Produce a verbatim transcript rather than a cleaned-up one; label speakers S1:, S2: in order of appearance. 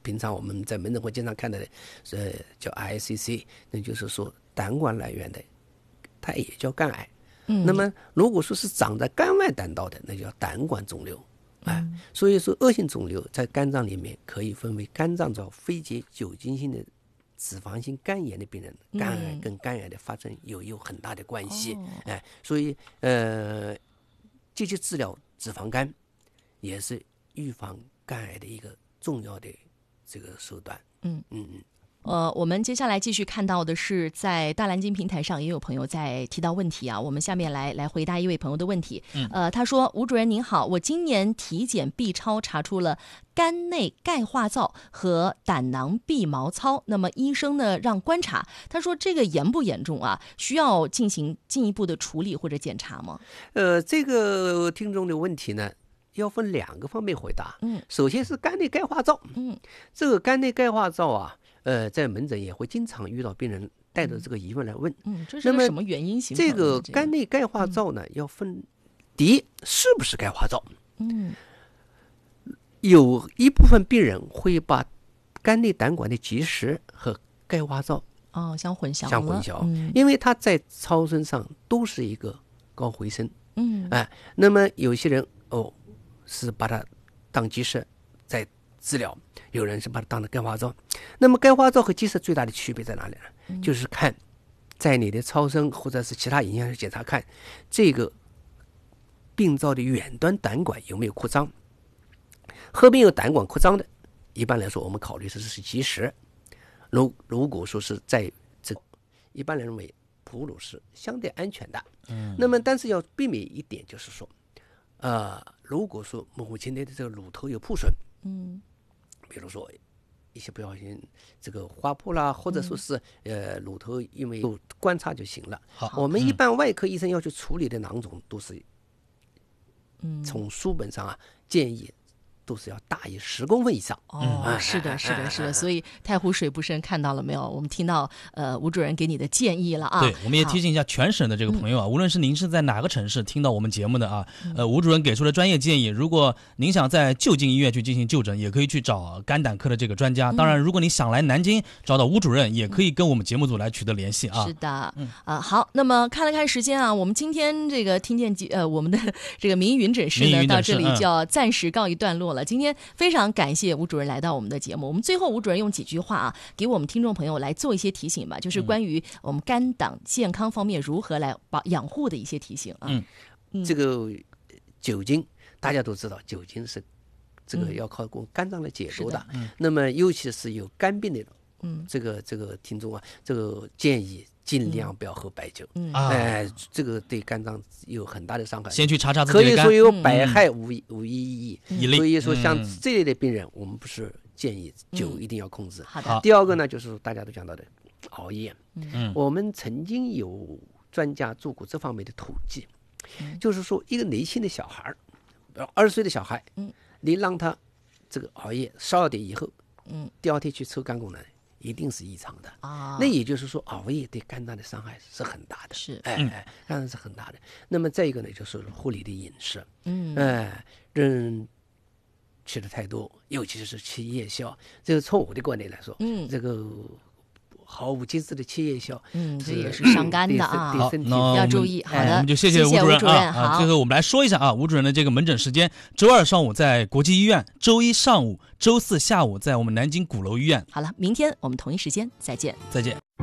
S1: 平常我们在门诊会经常看到的，呃，叫 I C C， 那就是说胆管来源的，它也叫肝癌。嗯，那么如果说是长在肝外胆道的，那叫胆管肿瘤。哎，嗯、所以说恶性肿瘤在肝脏里面可以分为肝脏遭非结酒精性的脂肪性肝炎的病人，肝癌跟肝癌的发生有有很大的关系。嗯、哎，所以呃，积极治疗脂肪肝也是预防肝癌的一个重要的这个手段。嗯嗯嗯。
S2: 呃，我们接下来继续看到的是，在大蓝鲸平台上也有朋友在提到问题啊。我们下面来来回答一位朋友的问题。嗯，呃，他说：“吴主任您好，我今年体检 B 超查出了肝内钙化灶和胆囊壁毛糙，那么医生呢让观察，他说这个严不严重啊？需要进行进一步的处理或者检查吗？”
S1: 呃，这个听众的问题呢，要分两个方面回答。嗯，首先是肝内钙化灶。嗯，这个肝内钙化灶啊。呃，在门诊也会经常遇到病人带着这个疑问来问，
S2: 嗯，这是个什么原因形成的？
S1: 这个肝内钙化灶呢，嗯、要分，第一是不是钙化灶？嗯，有一部分病人会把肝内胆管的结石和钙化灶
S2: 哦相混淆，
S1: 相混淆，嗯、因为它在超声上都是一个高回声，嗯，哎，那么有些人哦是把它当结石在治疗，有人是把它当成钙化灶。那么钙化灶和结石最大的区别在哪里呢？嗯、就是看在你的超声或者是其他影像检查看这个病灶的远端胆管有没有扩张。后面有胆管扩张的，一般来说我们考虑是是结石。如如果说是在这，一般人认为哺乳是相对安全的。嗯。那么但是要避免一点就是说，呃，如果说母亲的这个乳头有破损，嗯。比如说一些不小心这个划破啦，或者说是、嗯、呃乳头因为观察就行了。我们一般外科医生要去处理的囊肿都是，嗯，从书本上啊建议都是要大于十公分以上。
S2: 哦，嗯、是的，是的，是的。所以太湖水不深，看到了没有？我们听到呃吴主任给你的建议了啊。
S3: 对，我们也提醒一下全省的这个朋友啊，无论是您是在哪个城市听到我们节目的啊，呃，吴主任给出了专业建议。如果您想在就近医院去进行就诊，也可以去找肝胆科的这个专家。当然，如果你想来南京找到吴主任，也可以跟我们节目组来取得联系啊。
S2: 是的，嗯啊，好。那么看了看时间啊，我们今天这个听见呃我们的这个民意云诊室呢，到这里就要暂时告一段落了。今天非常感谢吴主任来到我们的节目。我们最后吴主任用几句话啊，给我们听众朋友来做一些提醒吧，就是关于我们肝胆健康方面如何来保养护的一些提醒啊。
S1: 嗯，嗯这个酒精大家都知道，酒精是这个要靠肝脏来解毒的。嗯、那么尤其是有肝病的，嗯，这个这个听众啊，这个建议尽量不要喝白酒。嗯，哎、呃，这个对肝脏有很大的伤害。
S3: 先去查查自己的肝。
S1: 可以说有百害无一、嗯、无一益。
S3: 嗯、
S1: 所以说像这类的病人，我们不是建议酒一定要控制。
S2: 好的。
S1: 第二个呢，就是大家都讲到的熬夜。嗯，我们曾经有专家做过这方面的统计，嗯、就是说一个年轻的小孩，二十岁的小孩，嗯，你让他这个熬夜十二点以后，嗯，第二天去抽肝功能，一定是异常的啊。那也就是说，熬夜对肝脏的伤害是很大的，
S2: 是，
S1: 哎哎，当然是很大的。那么再一个呢，就是护理的饮食，嗯，哎，人吃的太多，尤其是吃夜宵，这个从我的观点来说，嗯，这个毫无节制的吃夜宵，
S2: 嗯，这也是伤肝的啊，
S1: 对身体
S2: 要注意。好的，
S3: 我们就谢谢吴主任啊。啊，最后我们来说一下啊，吴主任的这个门诊时间：周二上午在国际医院，周一上午、周四下午在我们南京鼓楼医院。
S2: 好了，明天我们同一时间再见，
S3: 再见。